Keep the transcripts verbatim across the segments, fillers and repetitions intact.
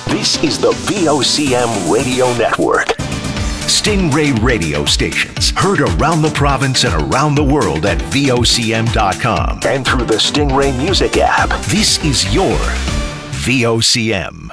This is the V O C M Radio Network. Stingray radio stations heard around the province and around the world at V O C M dot com and through the Stingray Music app. This is your V O C M.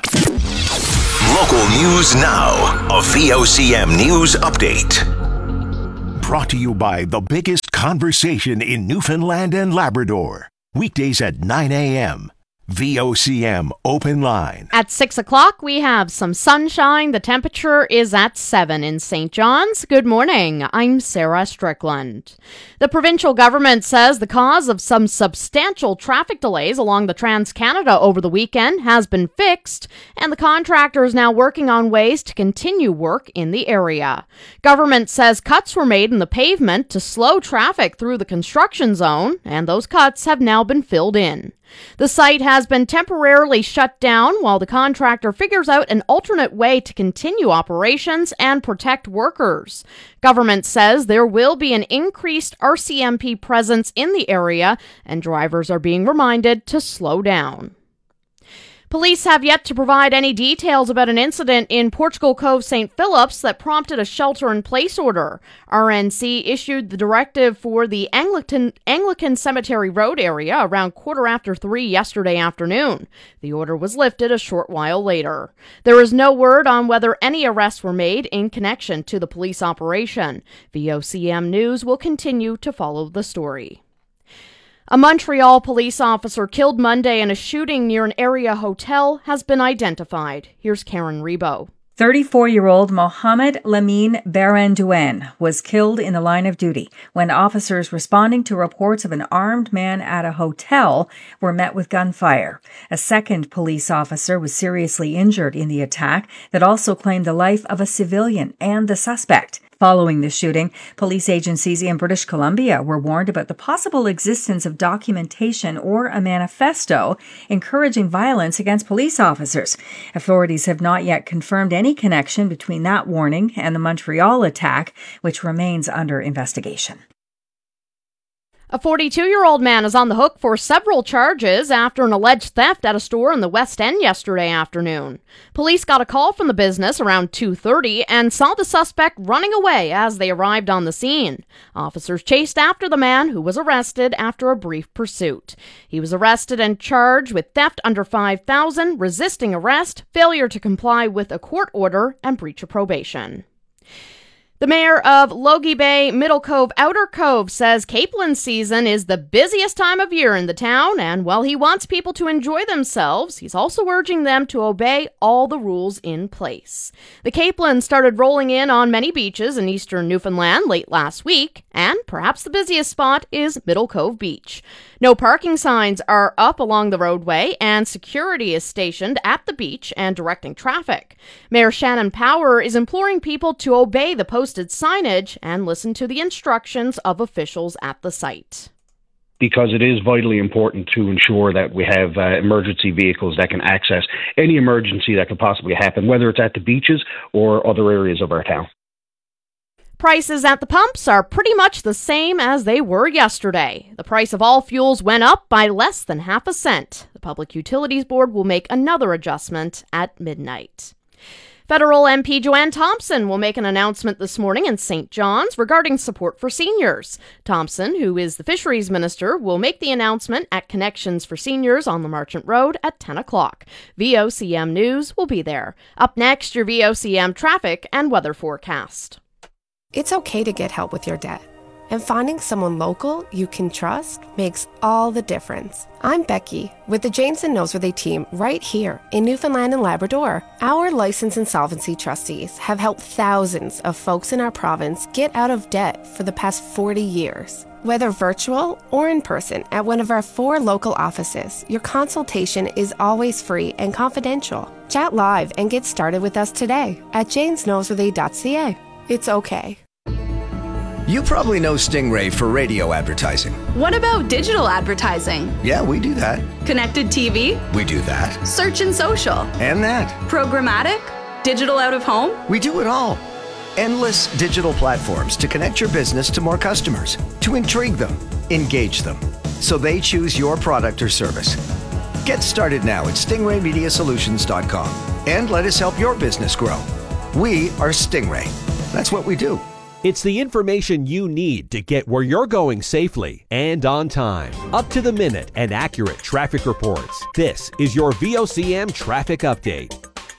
Local news now. A V O C M News Update. Brought to you by the biggest conversation in Newfoundland and Labrador. Weekdays at nine a.m. V O C M Open Line. At six o'clock, we have some sunshine. The temperature is at seven in Saint John's. Good morning. I'm Sarah Strickland. The provincial government says the cause of some substantial traffic delays along the Trans-Canada over the weekend has been fixed, and the contractor is now working on ways to continue work in the area. Government says cuts were made in the pavement to slow traffic through the construction zone, and those cuts have now been filled in. The site has been temporarily shut down while the contractor figures out an alternate way to continue operations and protect workers. Government says there will be an increased R C M P presence in the area, and drivers are being reminded to slow down. Police have yet to provide any details about an incident in Portugal Cove, Saint Phillips that prompted a shelter-in-place order. R N C issued the directive for the Anglican, Anglican Cemetery Road area around quarter after three yesterday afternoon. The order was lifted a short while later. There is no word on whether any arrests were made in connection to the police operation. V O C M News will continue to follow the story. A Montreal police officer killed Monday in a shooting near an area hotel has been identified. Here's Karen Rebo. thirty-four-year-old Mohamed Lamine Barandouin was killed in the line of duty when officers responding to reports of an armed man at a hotel were met with gunfire. A second police officer was seriously injured in the attack that also claimed the life of a civilian and the suspect. Following the shooting, police agencies in British Columbia were warned about the possible existence of documentation or a manifesto encouraging violence against police officers. Authorities have not yet confirmed any connection between that warning and the Montreal attack, which remains under investigation. A forty-two-year-old man is on the hook for several charges after an alleged theft at a store in the West End yesterday afternoon. Police got a call from the business around two thirty and saw the suspect running away as they arrived on the scene. Officers chased after the man, who was arrested after a brief pursuit. He was arrested and charged with theft under five thousand dollars, resisting arrest, failure to comply with a court order, and breach of probation. The mayor of Logie Bay, Middle Cove, Outer Cove says Capeland season is the busiest time of year in the town, and while he wants people to enjoy themselves, he's also urging them to obey all the rules in place. The Capeland started rolling in on many beaches in eastern Newfoundland late last week, and perhaps the busiest spot is Middle Cove Beach. No parking signs are up along the roadway, and security is stationed at the beach and directing traffic. Mayor Shannon Power is imploring people to obey the posted signage and listen to the instructions of officials at the site. Because it is vitally important to ensure that we have uh, emergency vehicles that can access any emergency that could possibly happen, whether it's at the beaches or other areas of our town. Prices at the pumps are pretty much the same as they were yesterday. The price of all fuels went up by less than half a cent. The Public Utilities Board will make another adjustment at midnight. Federal M P Joanne Thompson will make an announcement this morning in Saint John's regarding support for seniors. Thompson, who is the Fisheries Minister, will make the announcement at Connections for Seniors on the Marchant Road at ten o'clock. V O C M News will be there. Up next, your V O C M traffic and weather forecast. It's okay to get help with your debt. And finding someone local you can trust makes all the difference. I'm Becky with the James and Noseworthy team right here in Newfoundland and Labrador. Our licensed insolvency trustees have helped thousands of folks in our province get out of debt for the past forty years. Whether virtual or in person at one of our four local offices, your consultation is always free and confidential. Chat live and get started with us today at james noseworthy dot c a. It's okay. You probably know Stingray for radio advertising. What about digital advertising? Yeah, we do that. Connected T V? We do that. Search and social? And that. Programmatic? Digital out of home? We do it all. Endless digital platforms to connect your business to more customers, to intrigue them, engage them, so they choose your product or service. Get started now at stingray media solutions dot com and let us help your business grow. We are Stingray. That's what we do. It's the information you need to get where you're going safely and on time. Up to the minute and accurate traffic reports. This is your V O C M Traffic Update.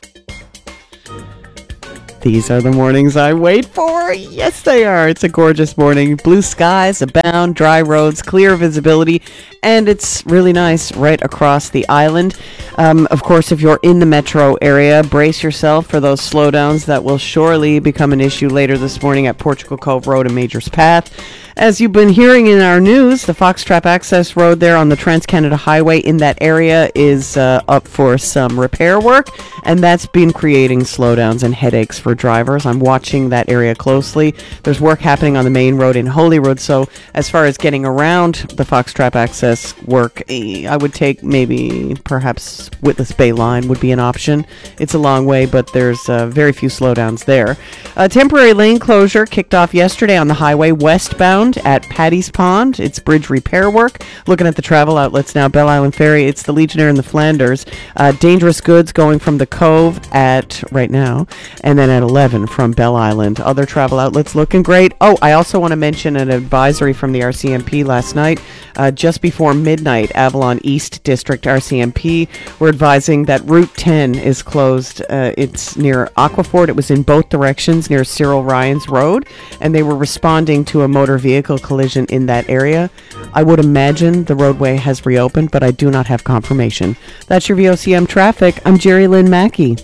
These are the mornings I wait for. Yes, they are. It's a gorgeous morning. Blue skies abound, dry roads, clear visibility, and it's really nice right across the island. Um, of course, if you're in the metro area, brace yourself for those slowdowns that will surely become an issue later this morning at Portugal Cove Road and Majors Path. As you've been hearing in our news, the Foxtrap Access Road there on the Trans-Canada Highway in that area is uh, up for some repair work, and that's been creating slowdowns and headaches for drivers. I'm watching that area closely. There's work happening on the main road in Holyrood, so as far as getting around the Foxtrap Access work, eh, I would take maybe perhaps Witless Bay Line would be an option. It's a long way, but there's uh, very few slowdowns there. A temporary lane closure kicked off yesterday on the highway westbound at Paddy's Pond. It's bridge repair work. Looking at the travel outlets now, Bell Island Ferry, it's the Legionnaire and the Flanders. Uh, dangerous goods going from the Cove at right now, and then at eleven from Bell Island. Other travel outlets looking great. Oh, I also want to mention an advisory from the R C M P last night. Uh, just before midnight, Avalon East District R C M P were advising that Route ten is closed. Uh, it's near Aquafort. It was in both directions near Cyril Ryan's Road, and they were responding to a motor vehicle collision in that area. I would imagine the roadway has reopened, but I do not have confirmation. That's your V O C M traffic. I'm Jerry Lynn Mackey.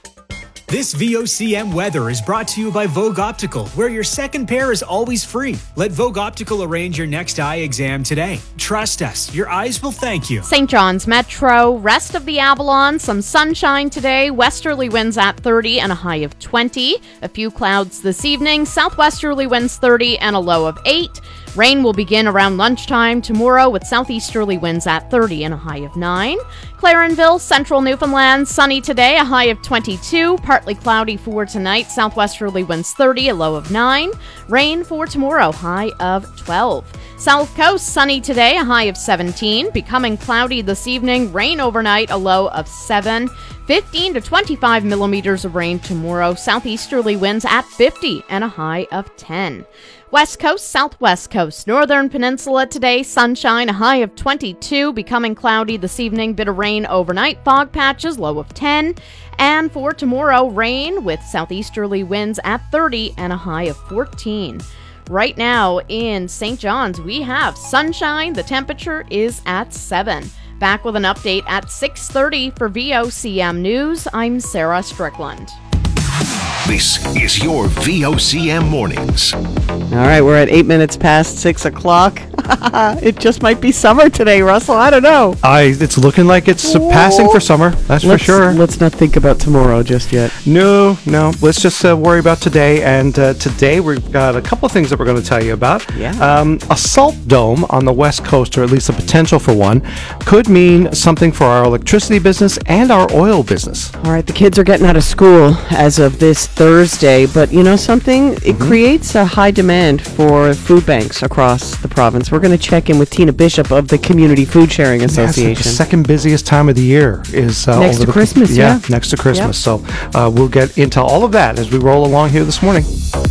This V O C M weather is brought to you by Vogue Optical, where your second pair is always free. Let Vogue Optical arrange your next eye exam today. Trust us, your eyes will thank you. Saint John's Metro, rest of the Avalon, some sunshine today, westerly winds at thirty and a high of twenty. A few clouds this evening, southwesterly winds thirty and a low of eight. Rain will begin around lunchtime tomorrow with southeasterly winds at thirty and a high of nine. Clarenville, central Newfoundland, sunny today, a high of twenty-two. Partly cloudy for tonight, southwesterly winds thirty, a low of nine. Rain for tomorrow, high of twelve. South Coast, sunny today, a high of seventeen. Becoming cloudy this evening, rain overnight, a low of seven. fifteen to twenty-five millimeters of rain tomorrow, southeasterly winds at fifty and a high of ten. West Coast, Southwest Coast, Northern Peninsula today, sunshine, a high of twenty-two, becoming cloudy this evening, bit of rain overnight, fog patches, low of ten. And for tomorrow, rain with southeasterly winds at thirty and a high of fourteen. Right now in Saint John's, we have sunshine, the temperature is at seven. Back with an update at six thirty for V O C M News, I'm Sarah Strickland. This is your V O C M Mornings. All right, we're at eight minutes past six o'clock. It just might be summer today, Russell. I don't know. I, it's looking like it's Whoa. passing for summer. That's let's, for sure. Let's not think about tomorrow just yet. No, no. Let's just uh, worry about today. And uh, today we've got a couple of things that we're going to tell you about. Yeah. Um, a salt dome on the West Coast, or at least the potential for one, could mean something for our electricity business and our oil business. All right, the kids are getting out of school as of this Thursday, but you know something? It mm-hmm. creates a high demand for food banks across the province. We're going to check in with Tina Bishop of the Community Food Sharing Association. Yeah, it's like the second busiest time of the year is uh, next over to the, Christmas. Yeah, yeah, next to Christmas. Yep. So uh, we'll get into all of that as we roll along here this morning.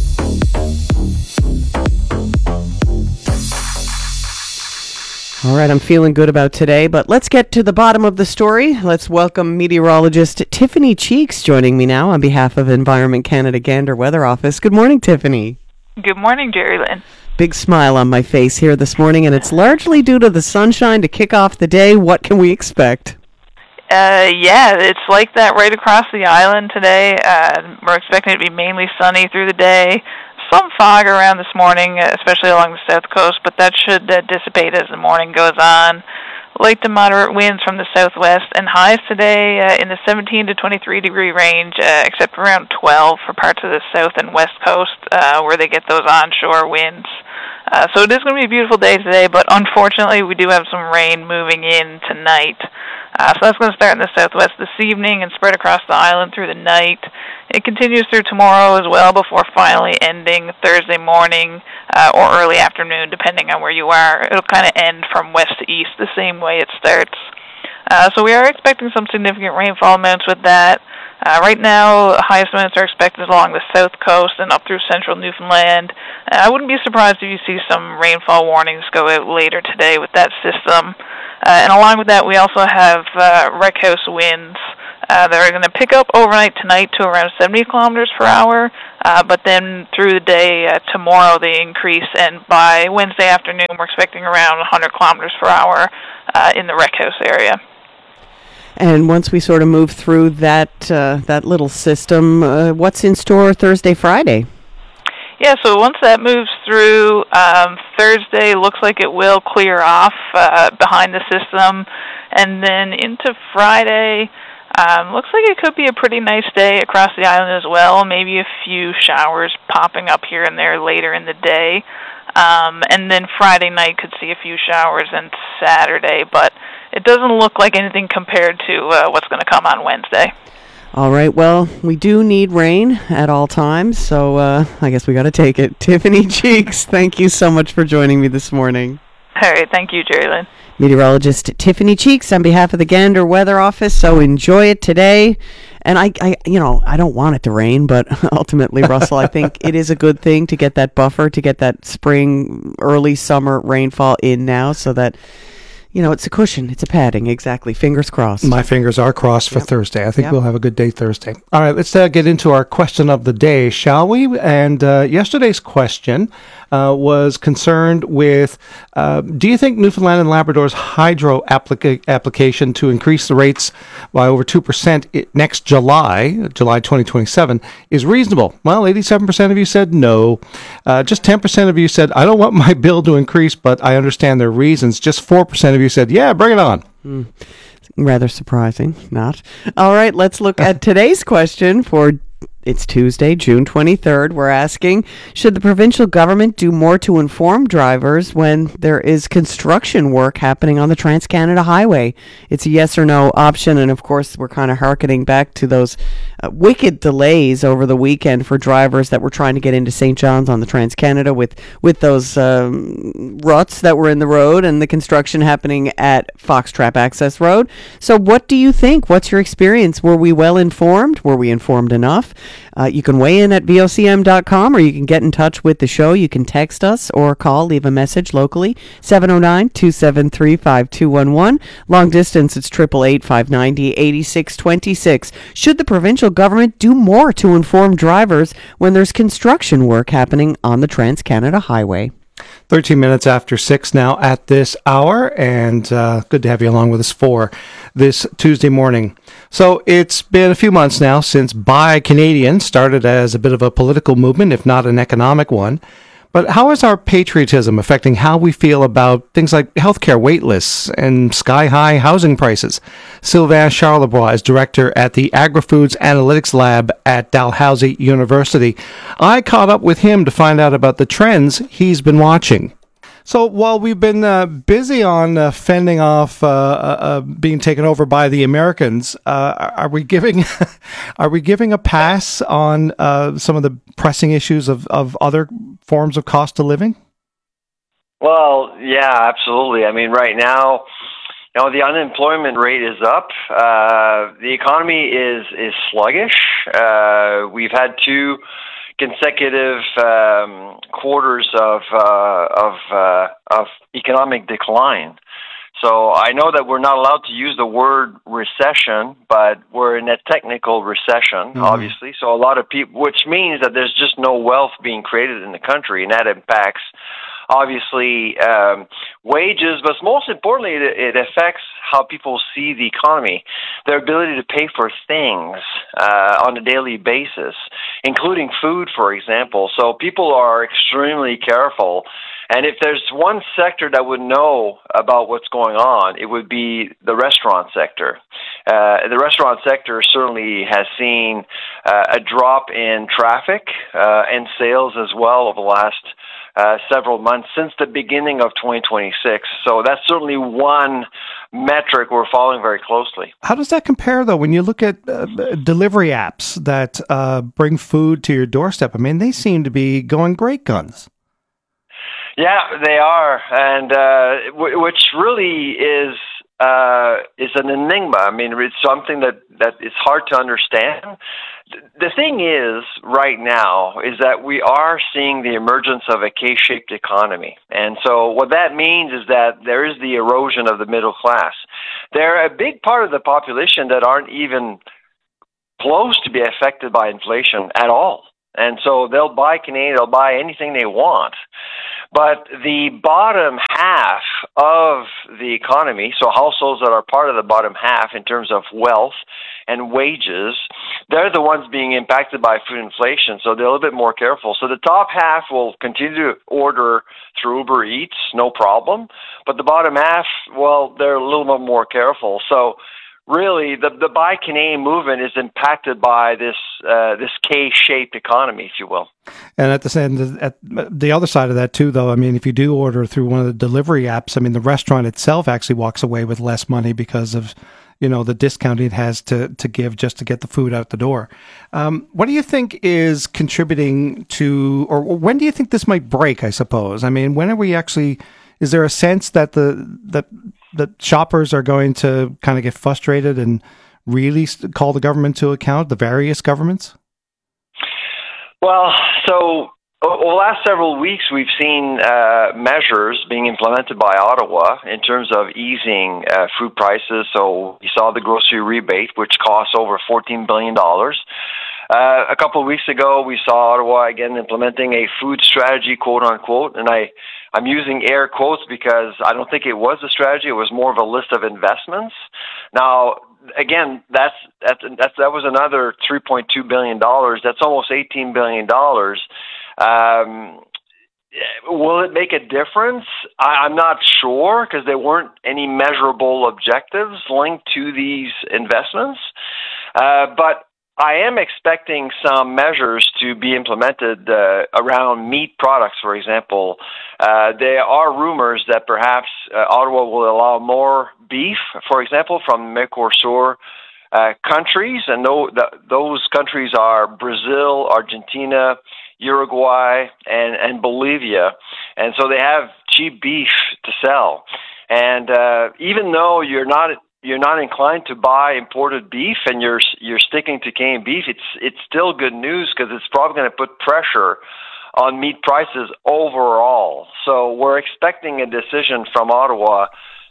All right, I'm feeling good about today, but let's get to the bottom of the story. Let's welcome meteorologist Tiffany Cheeks joining me now on behalf of Environment Canada Gander Weather Office. Good morning, Tiffany. Good morning, Jerry Lynn. Big smile on my face here this morning, and it's largely due to the sunshine to kick off the day. What can we expect? Uh, yeah, it's like that right across the island today. Uh, we're expecting it to be mainly sunny through the day. Some fog around this morning, especially along the south coast, but that should uh, dissipate as the morning goes on. Light to moderate winds from the southwest, and highs today uh, in the seventeen to twenty-three degree range, uh, except around twelve for parts of the south and west coast, uh, where they get those onshore winds. Uh, so it is going to be a beautiful day today, but unfortunately we do have some rain moving in tonight. Uh, so that's going to start in the southwest this evening and spread across the island through the night. It continues through tomorrow as well before finally ending Thursday morning uh, or early afternoon, depending on where you are. It'll kind of end from west to east the same way it starts. Uh, so we are expecting some significant rainfall amounts with that. Uh, right now, highest amounts are expected along the south coast and up through central Newfoundland. Uh, I wouldn't be surprised if you see some rainfall warnings go out later today with that system. Uh, and along with that, we also have uh, rec house winds uh, that are going to pick up overnight tonight to around seventy kilometers per hour, uh, but then through the day uh, tomorrow they increase, and by Wednesday afternoon we're expecting around one hundred kilometers per hour uh, in the rec house area. And once we sort of move through that uh, that little system, uh, what's in store Thursday, Friday? Yeah, so once that moves through, um, Thursday looks like it will clear off uh, behind the system. And then into Friday, um, looks like it could be a pretty nice day across the island as well. Maybe a few showers popping up here and there later in the day. Um, and then Friday night could see a few showers, and Saturday, but it doesn't look like anything compared to uh, what's going to come on Wednesday. All right, well, we do need rain at all times, so uh, I guess we got to take it. Tiffany Cheeks, thank you so much for joining me this morning. All right, thank you, Jerry Lynn. Meteorologist Tiffany Cheeks on behalf of the Gander Weather Office, so enjoy it today. And I, I, you know, I don't want it to rain, but ultimately, Russell, I think it is a good thing to get that buffer, to get that spring, early summer rainfall in now so that, you know, it's a cushion. It's a padding. Exactly. Fingers crossed. My fingers are crossed for Yep. Thursday. I think Yep. we'll have a good day Thursday. All right, let's uh, get into our question of the day, shall we? And uh, yesterday's question uh, was concerned with, uh, do you think Newfoundland and Labrador's hydro applica- application to increase the rates by over two percent next July, July twenty twenty-seven, is reasonable? Well, eighty-seven percent of you said no. Uh, just ten percent of you said, I don't want my bill to increase, but I understand their reasons. Just four percent of you said, yeah, bring it on. Mm. Rather surprising, not. All right, let's look at today's question for it's Tuesday, June twenty-third. We're asking, should the provincial government do more to inform drivers when there is construction work happening on the Trans-Canada Highway? It's a yes or no option, and of course, we're kind of hearkening back to those uh, wicked delays over the weekend for drivers that were trying to get into Saint John's on the Trans-Canada with, with those um, ruts that were in the road and the construction happening at Foxtrap Access Road. So what do you think? What's your experience? Were we well informed? Were we informed enough? Uh, you can weigh in at V O C M dot com, or you can get in touch with the show. You can text us or call, leave a message locally, seven oh nine, two seven three, five two one one. Long distance, it's eight eight eight, five nine zero, eight six two six. Should the provincial government do more to inform drivers when there's construction work happening on the Trans-Canada Highway? thirteen minutes after six now at this hour, and uh, good to have you along with us for this Tuesday morning. So it's been a few months now since Buy Canadian started as a bit of a political movement, if not an economic one. But how is our patriotism affecting how we feel about things like healthcare wait lists and sky-high housing prices? Sylvain Charlebois is director at the Agri-Foods Analytics Lab at Dalhousie University. I caught up with him to find out about the trends he's been watching. So while we've been uh, busy on uh, fending off uh, uh, uh, being taken over by the Americans, uh, are we giving are we giving a pass on uh, some of the pressing issues of, of other forms of cost of living? Well, yeah, absolutely. I mean, right now, you know, the unemployment rate is up. Uh, the economy is is sluggish. Uh, we've had two consecutive um, quarters of uh, of uh, of economic decline. So I know that we're not allowed to use the word recession, but we're in a technical recession, mm-hmm. obviously. So a lot of people, which means that there's just no wealth being created in the country, and that impacts obviously um, wages, but most importantly, it, it affects how people see the economy, their ability to pay for things uh, on a daily basis, including food, for example. So people are extremely careful. And if there's one sector that would know about what's going on, it would be the restaurant sector. Uh, the restaurant sector certainly has seen uh, a drop in traffic uh, and sales as well over the last uh, several months since the beginning of twenty twenty-six. So that's certainly one metric we're following very closely. How does that compare, though, when you look at uh, delivery apps that uh, bring food to your doorstep? I mean, they seem to be going great guns. Yeah, they are, and uh, w- which really is uh, is an enigma. I mean, it's something that, that is hard to understand. The thing is, right now, is that we are seeing the emergence of a K-shaped economy. And so what that means is that there is the erosion of the middle class. There are a big part of the population that aren't even close to be affected by inflation at all. And so they'll buy Canadian, they'll buy anything they want. But the bottom half of the economy, so households that are part of the bottom half in terms of wealth and wages, they're the ones being impacted by food inflation, so they're a little bit more careful. So the top half will continue to order through Uber Eats, no problem. But the bottom half, well, they're a little bit more careful. So really, the the Buy Canadian movement is impacted by this uh, this K-shaped economy, if you will. And at the same, at the other side of that too, though, I mean, if you do order through one of the delivery apps, I mean, the restaurant itself actually walks away with less money because of, you know, the discount it has to to give just to get the food out the door. Um, what do you think is contributing to, or when do you think this might break? I suppose. I mean, when are we actually? Is there a sense that the that that shoppers are going to kind of get frustrated and really call the government to account, the various governments? Well, so over the last several weeks, we've seen uh, measures being implemented by Ottawa in terms of easing uh, food prices. So we saw the grocery rebate, which costs over fourteen billion dollars. Uh, a couple of weeks ago, we saw Ottawa again implementing a food strategy, quote unquote, and I, I'm using air quotes because I don't think it was a strategy. It was more of a list of investments. Now, again, that's, that's, that's that was another three point two billion dollars. That's almost eighteen billion dollars. Um, will it make a difference? I, I'm not sure because there weren't any measurable objectives linked to these investments. Uh, but I am expecting some measures to be implemented uh, around meat products, for example. Uh, there are rumors that perhaps uh, Ottawa will allow more beef, for example, from Mercosur uh, countries, and th- th- those countries are Brazil, Argentina, Uruguay, and, and Bolivia, and so they have cheap beef to sell. And uh, even though you're not you're not inclined to buy imported beef and you're you're sticking to Canadian beef, it's it's still good news because it's probably going to put pressure on meat prices overall. So we're expecting a decision from Ottawa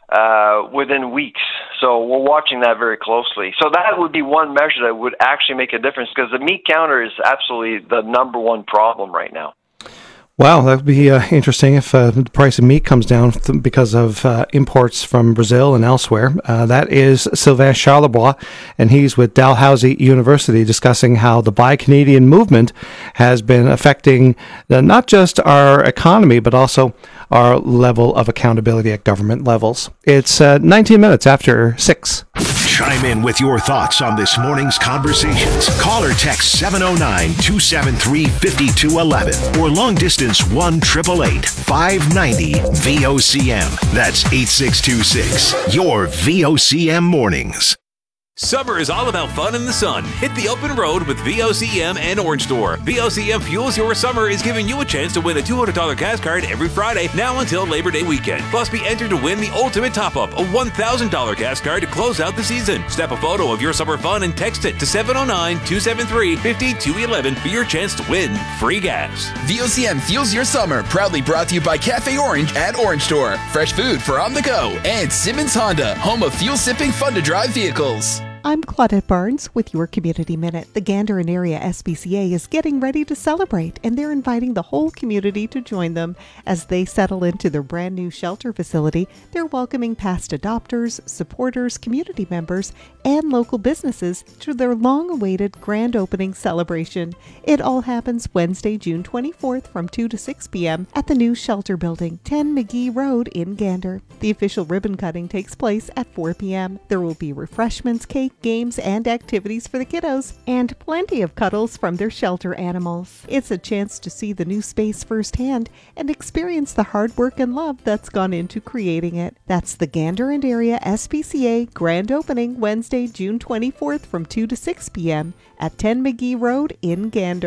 uh, within weeks. So we're watching that very closely. So that would be one measure that would actually make a difference because the meat counter is absolutely the number one problem right now. Wow, that would be uh, interesting if uh, the price of meat comes down th- because of uh, imports from Brazil and elsewhere. Uh, that is Sylvain Charlebois, and he's with Dalhousie University discussing how the Buy Canadian movement has been affecting uh, not just our economy, but also our level of accountability at government levels. It's uh, nineteen minutes after six. Chime in with your thoughts on this morning's conversations. Call or text seven oh nine, two seven three, five two one one or long distance one eight eight eight, five nine zero, V O C M. That's eight six two six. Your V O C M mornings. Summer is all about fun in the sun. Hit the open road with V O C M and Orange Store. V O C M Fuels Your Summer is giving you a chance to win a two hundred dollars gas card every Friday, now until Labor Day weekend. Plus, be entered to win the ultimate top-up, a one thousand dollars gas card to close out the season. Snap a photo of your summer fun and text it to seven oh nine, two seven three, five two one one for your chance to win free gas. V O C M Fuels Your Summer, proudly brought to you by Cafe Orange at Orange Store. Fresh food for on the go. And Simmons Honda, home of fuel-sipping, fun-to-drive vehicles. I'm Claudette Barnes with your Community Minute. The Gander and Area S P C A is getting ready to celebrate, and they're inviting the whole community to join them. As they settle into their brand new shelter facility, they're welcoming past adopters, supporters, community members, and local businesses to their long-awaited grand opening celebration. It all happens Wednesday, June twenty-fourth from two to six p.m. at the new shelter building, ten McGee Road in Gander. The official ribbon cutting takes place at four p.m. There will be refreshments, cake, games, and activities for the kiddos, and plenty of cuddles from their shelter animals. It's a chance to see the new space firsthand and experience the hard work and love that's gone into creating it. That's the Gander and Area S P C A grand opening Wednesday, June twenty-fourth from two to six p.m. at ten McGee Road in Gander.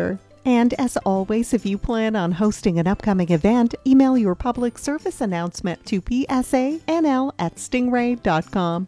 And as always, if you plan on hosting an upcoming event, email your public service announcement to p s a n l at stingray dot com.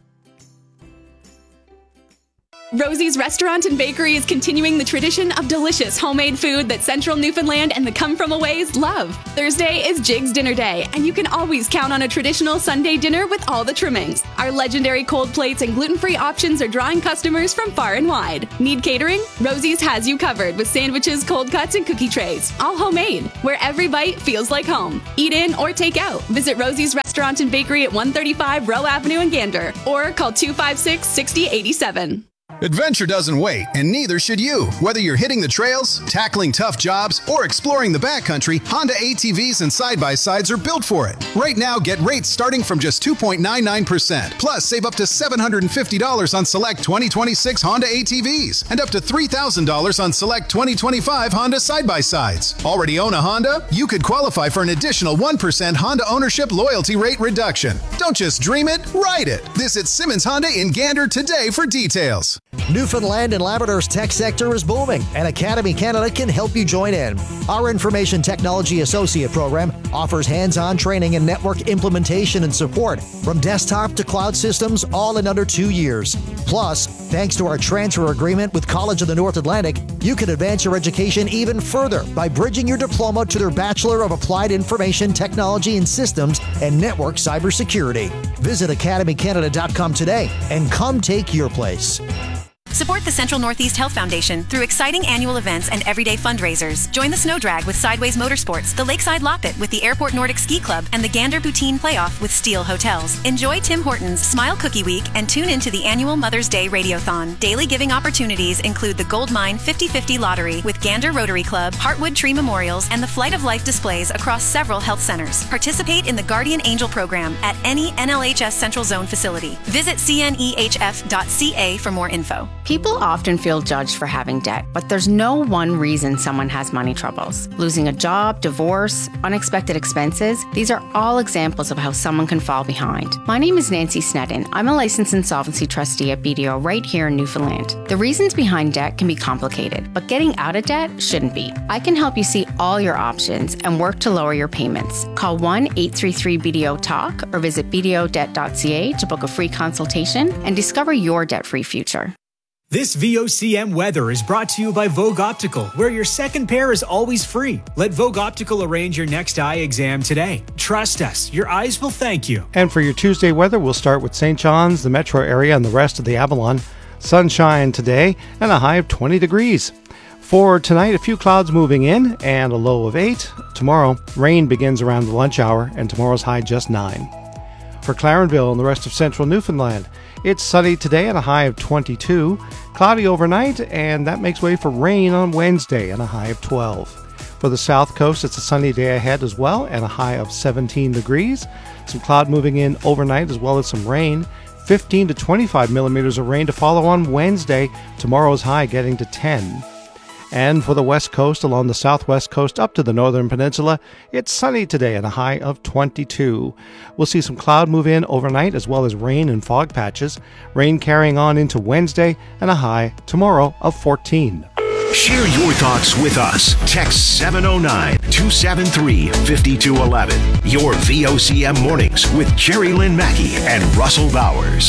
Rosie's Restaurant and Bakery is continuing the tradition of delicious homemade food that Central Newfoundland and the come-from-aways love. Thursday is Jig's Dinner Day, and you can always count on a traditional Sunday dinner with all the trimmings. Our legendary cold plates and gluten-free options are drawing customers from far and wide. Need catering? Rosie's has you covered with sandwiches, cold cuts, and cookie trays, all homemade, where every bite feels like home. Eat in or take out. Visit Rosie's Restaurant and Bakery at one thirty-five Rowe Avenue in Gander, or call two five six, six zero eight seven. Adventure doesn't wait, and neither should you. Whether you're hitting the trails, tackling tough jobs, or exploring the backcountry, Honda A T Vs and side-by-sides are built for it. Right now, get rates starting from just two point nine nine percent. Plus, save up to seven hundred fifty dollars on select twenty twenty-six Honda A T Vs and up to three thousand dollars on select twenty twenty-five Honda side-by-sides. Already own a Honda? You could qualify for an additional one percent Honda ownership loyalty rate reduction. Don't just dream it, ride it. Visit Simmons Honda in Gander today for details. Newfoundland and Labrador's tech sector is booming, and Academy Canada can help you join in. Our Information Technology Associate program offers hands-on training and network implementation and support from desktop to cloud systems, all in under two years. Plus, thanks to our transfer agreement with College of the North Atlantic, you can advance your education even further by bridging your diploma to their Bachelor of Applied Information Technology and Systems and Network Cybersecurity. Visit academy canada dot com today and come take your place. Support the Central Northeast Health Foundation through exciting annual events and everyday fundraisers. Join the Snow Drag with Sideways Motorsports, the Lakeside Loppet with the Airport Nordic Ski Club, and the Gander Poutine Playoff with Steel Hotels. Enjoy Tim Hortons Smile Cookie Week and tune into the annual Mother's Day Radiothon. Daily giving opportunities include the Gold Mine fifty fifty Lottery with Gander Rotary Club, Heartwood Tree Memorials, and the Flight of Life displays across several health centers. Participate in the Guardian Angel program at any N L H S Central Zone facility. Visit c n e h f dot c a for more info. People often feel judged for having debt, but there's no one reason someone has money troubles. Losing a job, divorce, unexpected expenses, these are all examples of how someone can fall behind. My name is Nancy Sneddon. I'm a licensed insolvency trustee at B D O right here in Newfoundland. The reasons behind debt can be complicated, but getting out of debt shouldn't be. I can help you see all your options and work to lower your payments. Call one eight three three B D O talk or visit b d o debt dot c a to book a free consultation and discover your debt-free future. This V O C M weather is brought to you by Vogue Optical, where your second pair is always free. Let Vogue Optical arrange your next eye exam today. Trust us, your eyes will thank you. And for your Tuesday weather, we'll start with Saint John's, the metro area, and the rest of the Avalon. Sunshine today and a high of twenty degrees. For tonight, a few clouds moving in and a low of eight. Tomorrow, rain begins around the lunch hour, and tomorrow's high just nine. For Clarenville and the rest of central Newfoundland, it's sunny today and a high of twenty-two, cloudy overnight, and that makes way for rain on Wednesday and a high of twelve. For the south coast, it's a sunny day ahead as well and a high of seventeen degrees. Some cloud moving in overnight as well as some rain. fifteen to twenty-five millimeters of rain to follow on Wednesday, tomorrow's high getting to ten. And for the west coast, along the southwest coast up to the northern peninsula, it's sunny today and a high of twenty-two. We'll see some cloud move in overnight as well as rain and fog patches. Rain carrying on into Wednesday and a high tomorrow of fourteen. Share your thoughts with us. Text seven oh nine, two seven three, five two one one. Your V O C M Mornings with Jerry Lynn Mackey and Russell Bowers.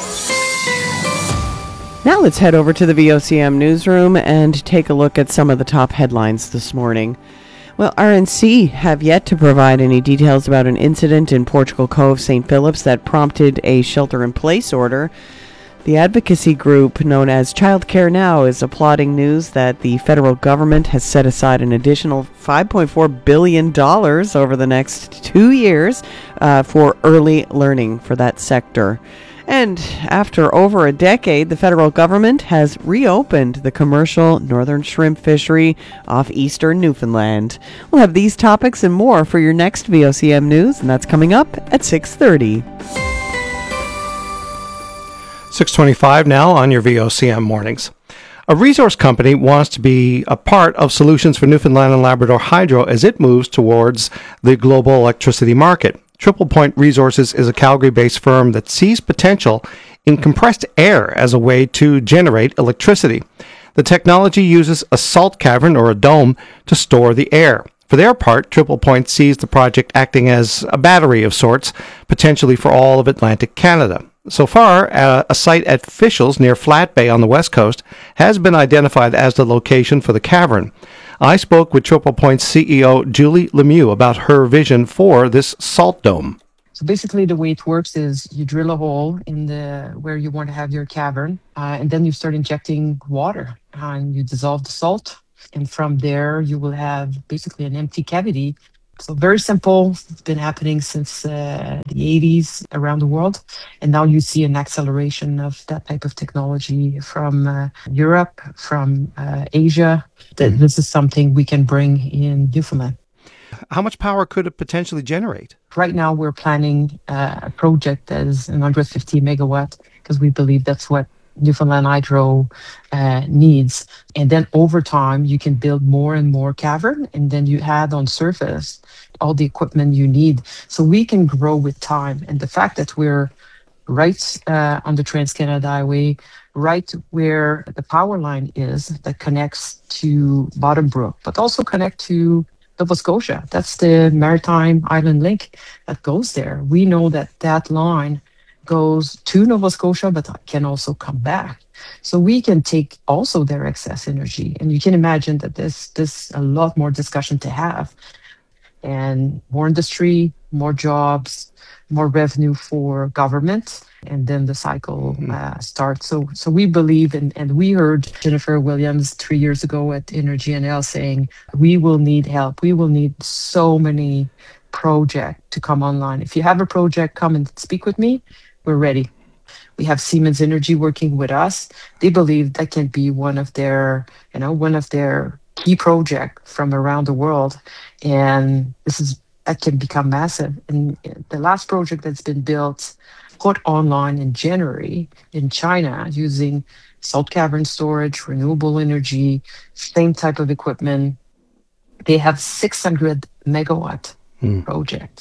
Now let's head over to the V O C M newsroom and take a look at some of the top headlines this morning. Well, R N C have yet to provide any details about an incident in Portugal Cove, Saint Phillips that prompted a shelter-in-place order. The advocacy group known as Childcare Now is applauding news that the federal government has set aside an additional five point four billion dollars over the next two years uh, for early learning for that sector. And after over a decade, the federal government has reopened the commercial northern shrimp fishery off eastern Newfoundland. We'll have these topics and more for your next V O C M News, and that's coming up at six thirty. six twenty-five now on your V O C M Mornings. A resource company wants to be a part of solutions for Newfoundland and Labrador Hydro as it moves towards the global electricity market. Triple Point Resources is a Calgary-based firm that sees potential in compressed air as a way to generate electricity. The technology uses a salt cavern or a dome to store the air. For their part, Triple Point sees the project acting as a battery of sorts, potentially for all of Atlantic Canada. So far, uh, a site at Fischels near Flat Bay on the west coast has been identified as the location for the cavern. I spoke with Triple Point's C E O Julie Lemieux about her vision for this salt dome. So basically the way it works is you drill a hole in the where you want to have your cavern, uh, and then you start injecting water, uh, and you dissolve the salt. And from there, you will have basically an empty cavity. So very simple. It's been happening since uh, the eighties around the world. And now you see an acceleration of that type of technology from uh, Europe, from uh, Asia. That this is something we can bring in Newfoundland. How much power could it potentially generate? Right now, we're planning uh, a project that is one hundred fifty megawatt because we believe that's what Newfoundland Hydro uh, needs. And then over time, you can build more and more cavern, and then you add on surface all the equipment you need. So we can grow with time. And the fact that we're right uh, on the Trans-Canada Highway, right where the power line is that connects to Bottom Brook, but also connect to Nova Scotia. That's the Maritime Island Link that goes there. We know that that line goes to Nova Scotia, but can also come back. So we can take also their excess energy. And you can imagine that there's, there's a lot more discussion to have. And more industry, more jobs, more revenue for government. And then the cycle uh, starts. So so we believe, in, and we heard Jennifer Williams three years ago at Energy N L saying, we will need help. We will need so many projects to come online. If you have a project, come and speak with me. We're ready. We have Siemens Energy working with us. They believe that can be one of their, you know, one of their key projects from around the world. And this is, that can become massive. And the last project that's been built, put online in January in China using salt cavern storage, renewable energy, same type of equipment. They have six hundred megawatt hmm. project.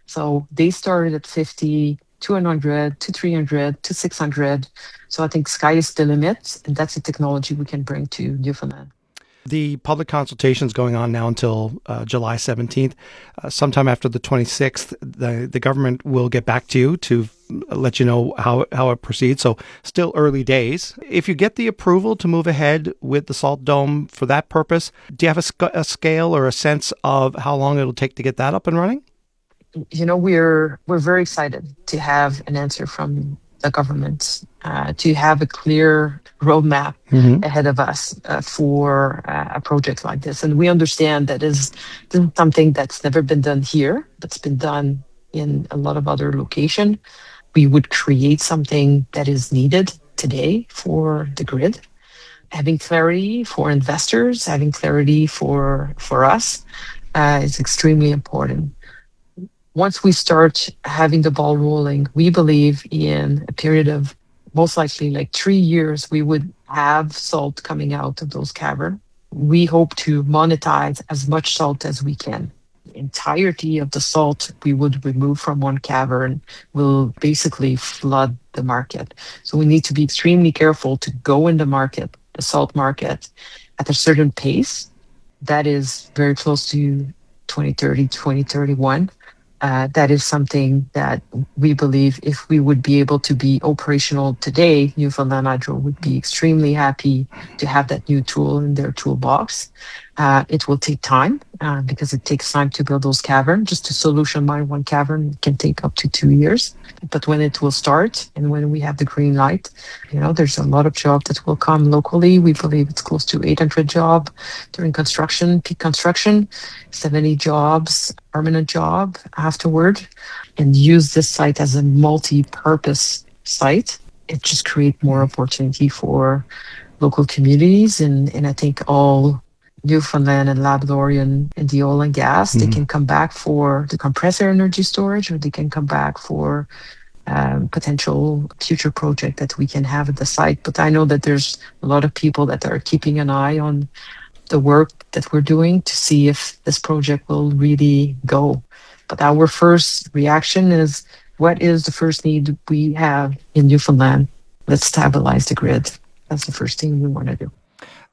So they started at fifty, to one hundred, to three hundred, to six hundred. So I think sky is the limit, and that's a technology we can bring to Newfoundland. The public consultation is going on now until uh, July seventeenth. Uh, sometime after the twenty-sixth, the, the government will get back to you to let you know how, how it proceeds. So still early days. If you get the approval to move ahead with the Salt Dome for that purpose, do you have a, sc- a scale or a sense of how long it'll take to get that up and running? You know, we're we're very excited to have an answer from the government, uh, to have a clear roadmap mm-hmm. ahead of us uh, for uh, a project like this. And we understand that is, this is something that's never been done here, that's been done in a lot of other locations. We would create something that is needed today for the grid. Having clarity for investors, having clarity for, for us uh, is extremely important. Once we start having the ball rolling, we believe in a period of most likely like three years, we would have salt coming out of those caverns. We hope to monetize as much salt as we can. The entirety of the salt we would remove from one cavern will basically flood the market. So we need to be extremely careful to go in the market, the salt market, at a certain pace. That is very close to twenty thirty, twenty thirty-one. Uh, that is something that we believe if we would be able to be operational today, Newfoundland Hydro would be extremely happy to have that new tool in their toolbox. Uh, it will take time uh, because it takes time to build those caverns. Just to solution mine one cavern can take up to two years. But when it will start and when we have the green light, you know, there's a lot of jobs that will come locally. We believe it's close to eight hundred jobs during construction, peak construction, seventy jobs, permanent job afterward, and use this site as a multi-purpose site. It just creates more opportunity for local communities, and, and I think all Newfoundland and Labradorian and the oil and gas, mm-hmm. they can come back for the compressor energy storage, or they can come back for um, potential future project that we can have at the site. But I know that there's a lot of people that are keeping an eye on the work that we're doing to see if this project will really go. But our first reaction is, what is the first need we have in Newfoundland? Let's stabilize the grid. That's the first thing we want to do.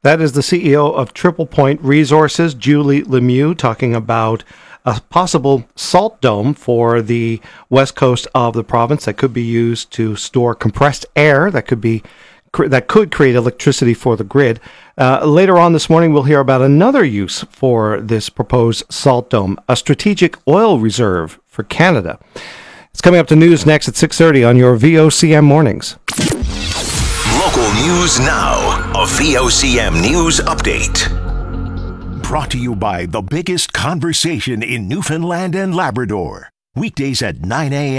That is the C E O of Triple Point Resources, Julie Lemieux, talking about a possible salt dome for the west coast of the province that could be used to store compressed air that could be that could create electricity for the grid. Uh, later on this morning, we'll hear about another use for this proposed salt dome, a strategic oil reserve for Canada. It's coming up to news next at six thirty on your V O C M Mornings. Local news now. A V O C M News Update. Brought to you by the biggest conversation in Newfoundland and Labrador. Weekdays at nine a.m.